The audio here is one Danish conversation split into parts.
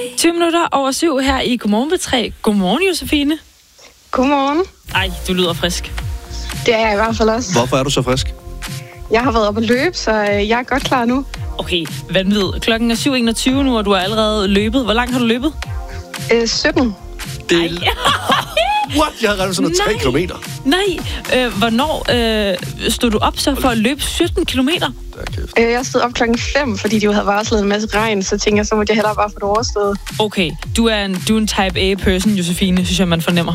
20 minutter over 7 her i Godmorgen B3. Godmorgen, Josefine. Godmorgen. Ej, du lyder frisk. Det er jeg i hvert fald også. Hvorfor er du så frisk? Jeg har været op at løbe, så jeg er godt klar nu. Okay, vanvid. Klokken er 7.21 nu, og du har allerede løbet. Hvor langt har du løbet? 17. Det er... What? Jeg har regnet sådan noget 3 kilometer. Nej. Hvornår stod du op så for at løbe 17 kilometer? Jeg stod op klokken 5, fordi de jo havde varslet en masse regn, så tænkte jeg, så måtte jeg hellere bare få det overstået. Okay, du er en type A-person, Josefine, synes jeg, man fornemmer.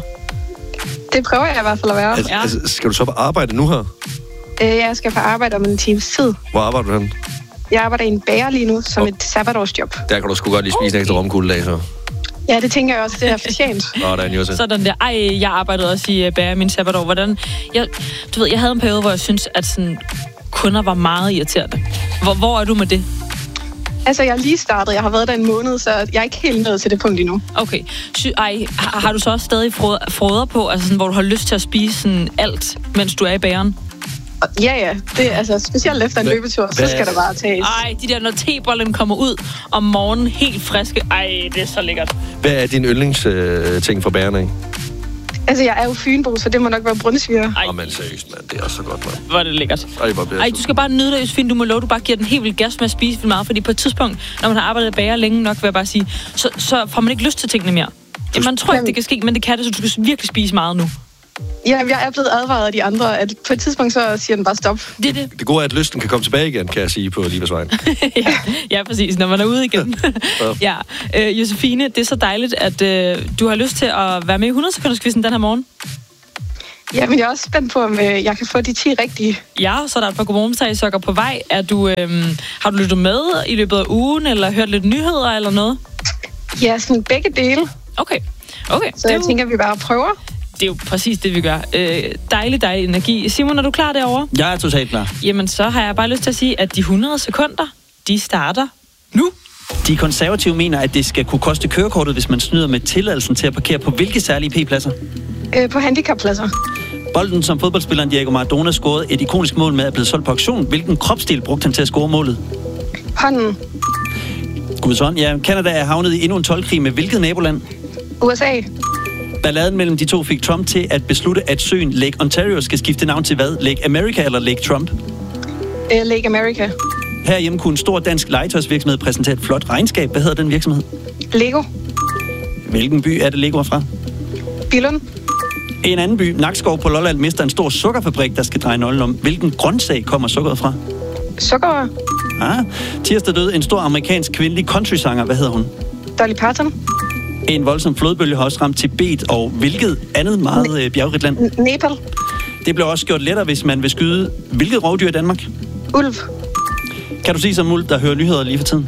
Det prøver jeg i hvert fald at være. Altså, skal du så på arbejde nu her? Jeg skal på arbejde om en times tid. Hvor arbejder du henne? Jeg arbejder i en bager lige nu, som et sabbatårsjob. Der kan du sgu godt lige spise en ekstra romkugledag, så. Ja, det tænker jeg også, det er fortjent. Sådan der. Ej, jeg arbejdede også i bager min sabbatår. Hvordan? Jeg havde en periode, hvor jeg synes, at sådan, kunder var meget irriterende. Hvor er du med det? Altså, jeg er lige startet. Jeg har været der en måned, så jeg er ikke helt nået til det punkt endnu. Okay. Har du så også stadig froder på, altså sådan, hvor du har lyst til at spise sådan alt, mens du er i bageren? Ja. Det er altså specielt efter en løbetur, så skal der bare tages. Ej, de der, når tebollen kommer ud om morgenen helt friske. Ej, det er så lækkert. Hvad er din yndlingsting fra bagerne, ikke? Altså, jeg er jo fynbo, så det må nok være brunsviger. Åh, men seriøst, mand. Det er så godt, mand. Hvor er det lækkert. Ej, du skal bare nyde det, Josefine. Du må love, du bare giver den helt vildt gas med at spise vildt meget. Fordi på et tidspunkt, når man har arbejdet i bager længe nok, vil jeg bare sige, så får man ikke lyst til tingene mere. Man tror ikke, det kan ske, men det kan det, så du skal virkelig spise meget nu. Ja, jeg er blevet advaret af de andre, at på et tidspunkt, så siger den bare stop. Det gode er, at lysten kan komme tilbage igen, kan jeg sige på Livas vejen. ja, præcis, når man er ude igen. ja. Josefine, det er så dejligt, at du har lyst til at være med i 100-sekunderskvisten den her morgen. Ja, men jeg er også spændt på, om jeg kan få de 10 rigtige. Ja, så er der et par godmorgensager på vej. Har du lyttet med i løbet af ugen, eller hørt lidt nyheder eller noget? Ja, sådan begge dele. Okay. Så jeg tænker, at vi bare prøver. Det er jo præcis det, vi gør. Dejlig energi. Simon, er du klar derovre? Jeg er totalt klar. Jamen, så har jeg bare lyst til at sige, at de 100 sekunder, de starter nu. De konservative mener, at det skal kunne koste kørekortet, hvis man snyder med tilladelsen til at parkere på hvilke særlige P-pladser? På handicappladser. Bolden, som fodboldspilleren Diego Maradona scorede et ikonisk mål med, er blevet solgt på auktion. Hvilken kropsdel brugte han til at score målet? Hånden. Guds hånd, ja. Canada er havnet i endnu en toldkrig med hvilket naboland? USA. Balladen mellem de to fik Trump til at beslutte, at søen Lake Ontario skal skifte navn til hvad? Lake America eller Lake Trump? Lake America. Herhjemme kunne en stor dansk legetøjsvirksomhed præsentere et flot regnskab. Hvad hedder den virksomhed? Lego. Hvilken by er det Lego er fra? Billund. En anden by, Nakskov på Lolland, mister en stor sukkerfabrik, der skal dreje nøglen om. Hvilken grøntsag kommer sukkeret fra? Sukker. Tirsdag døde en stor amerikansk kvindelig countrysanger. Hvad hedder hun? Dolly Parton. En voldsom flodbølge har også ramt Tibet, og hvilket andet meget bjergrigt land? Nepal. Det blev også gjort lettere, hvis man vil skyde. Hvilket rovdyr i Danmark? Ulv. Kan du sige som ulv, der hører nyheder lige for tiden?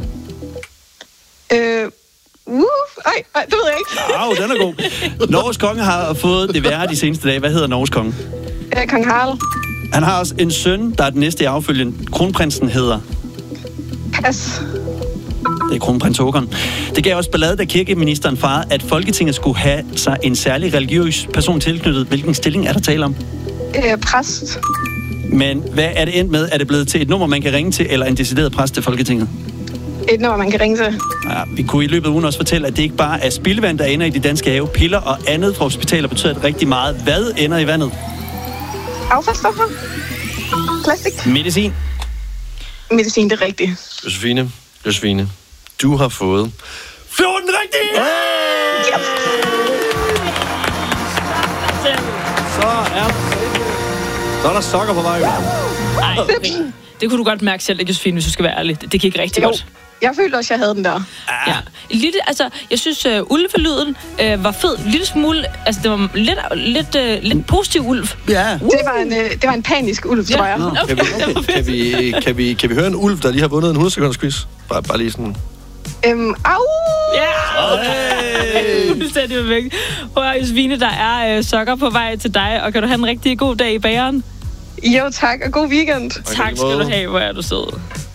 Ej, det ved jeg ikke. Den er god. Norges konge har fået det værre de seneste dage. Hvad hedder Norges konge? Kong Harald. Han har også en søn, der er den næste i affølgen. Kronprinsen hedder? Pas. Det er kronprins Håkon. Det gav også ballade, da kirkeministeren farede, at Folketinget skulle have sig en særlig religiøs person tilknyttet. Hvilken stilling er der tale om? Præst. Men hvad er det endt med? Er det blevet til et nummer, man kan ringe til, eller en decideret præst til Folketinget? Et nummer, man kan ringe til. Ja, vi kunne i løbet af ugen også fortælle, at det ikke bare er spildevand, der ender i de danske have. Piller og andet fra hospitaler betyder rigtig meget. Hvad ender i vandet? Affaldsstoffer. Plastik. Medicin. Medicin, det er rigtigt. Josefine, du har fået 14 rigtige! Yep. Så er der sokker på vej. Ej, okay. Det kunne du godt mærke selv, Josefine, hvis du skal være ærlig. Det gik rigtig godt. Jeg følte også, jeg havde den der. Ja. Jeg synes, ulvelyden var fed. En lille smule, altså det var lidt positiv ulv. Ja. Det var en panisk ulv, tror jeg. Okay. Kan vi høre en ulv, der lige har vundet en 100-sekunders quiz? Bare lige sådan... Au! Ja! Fuldstændig væk. Hør, Josefine, der er sokker på vej til dig, og kan du have en rigtig god dag i bageren? Jo, tak, og god weekend. Tak skal du have, hvor er du sød.